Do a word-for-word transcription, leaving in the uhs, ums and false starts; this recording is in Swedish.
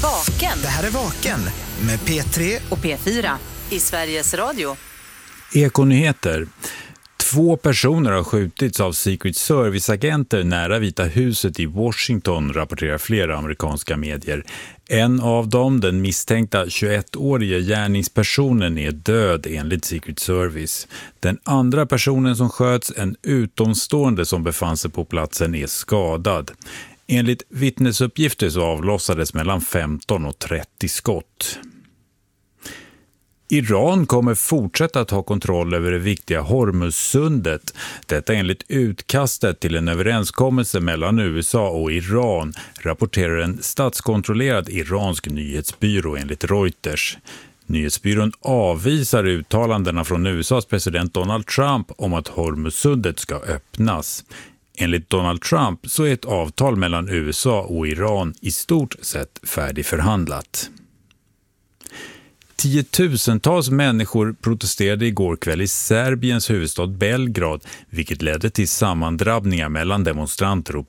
Vaken. Det här är Vaken med P tre och P fyra i Sveriges Radio. Ekonyheter. Två personer har skjutits av Secret Service-agenter nära Vita huset i Washington, rapporterar flera amerikanska medier. En av dem, den misstänkta tjugoettåriga gärningspersonen, är död enligt Secret Service. Den andra personen som sköts, en utomstående som befann sig på platsen, är skadad. Enligt vittnesuppgifter så avlossades mellan femton och trettio skott. Iran kommer fortsätta att ha kontroll över det viktiga Hormuzsundet. Detta enligt utkastet till en överenskommelse mellan U S A och Iran, rapporterar en statskontrollerad iransk nyhetsbyrå enligt Reuters. Nyhetsbyrån avvisar uttalandena från U S As president Donald Trump om att Hormuzsundet ska öppnas. Enligt Donald Trump så är ett avtal mellan U S A och Iran i stort sett färdigförhandlat. Tiotusentals människor protesterade igår kväll i Serbiens huvudstad Belgrad, vilket ledde till sammandrabbningar mellan demonstranter och